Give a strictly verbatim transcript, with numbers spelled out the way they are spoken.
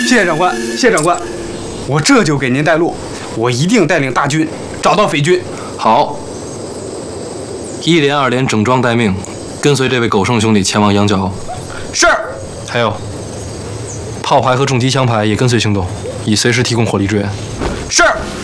谢谢长官，谢谢长官，我这就给您带路，我一定带领大军找到匪军。 好，一连、二连整装待命，跟随这位狗剩兄弟前往羊角。 是。 还有，炮排和重机枪排也跟随行动，以随时提供火力支援。 是。